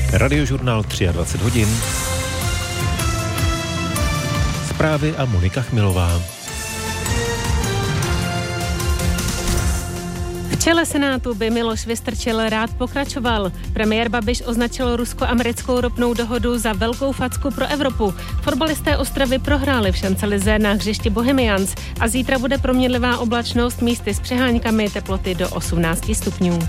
Radiožurnál 23 hodin. Zprávy a Monika Chmilová. V čele Senátu by Miloš Vystrčil rád pokračoval. Premiér Babiš označil rusko-americkou ropnou dohodu za velkou facku pro Evropu. Fotbalisté Ostravy prohráli v šancelize na hřišti Bohemians a zítra bude proměnlivá oblačnost, místy s přeháňkami, teploty do 18 stupňů.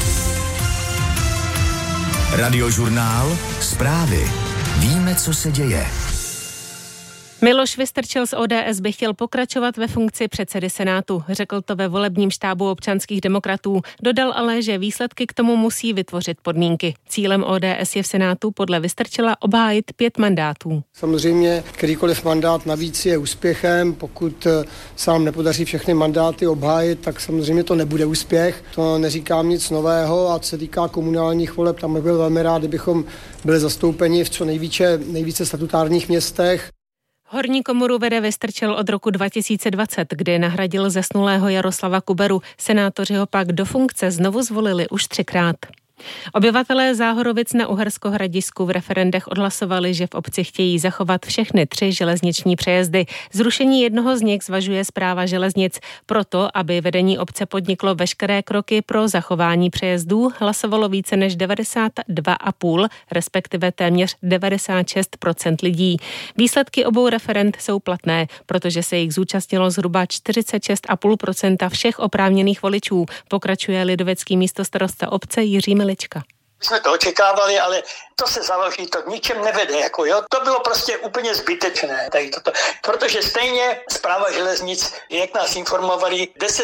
Radiožurnál Zprávy. Víme, co se děje. Miloš Vystrčil z ODS by chtěl pokračovat ve funkci předsedy Senátu. Řekl to ve volebním štábu občanských demokratů. Dodal ale, že výsledky k tomu musí vytvořit podmínky. Cílem ODS je v Senátu podle Vystrčila obhájit 5 mandátů. Samozřejmě kterýkoliv mandát navíc je úspěchem. Pokud se nám nepodaří všechny mandáty obhájit, tak samozřejmě to nebude úspěch. To neříkám nic nového, a co se týká komunálních voleb, tam bych byl velmi rád, kdybychom byli zastoupeni v co nejvíce statutárních městech. Horní komoru vede Vystrčil od roku 2020, kdy nahradil zesnulého Jaroslava Kuberu. Senátoři ho pak do funkce znovu zvolili už 3krát. Obyvatelé Záhorovic na Uherskohradišťku v referendech odhlasovali, že v obci chtějí zachovat všechny 3 železniční přejezdy. Zrušení jednoho z nich zvažuje Správa železnic. Proto, aby vedení obce podniklo veškeré kroky pro zachování přejezdů, hlasovalo více než 92,5, respektive téměř 96% lidí. Výsledky obou referend jsou platné, protože se jich zúčastnilo zhruba 46,5% všech oprávněných voličů, pokračuje lidovecký místostarosta obce Jiří Milička. My jsme to očekávali, ale to se založí, to k ničem nevede, To bylo prostě úplně zbytečné, tady toto. Protože stejně Správa železnic, jak nás informovali, 10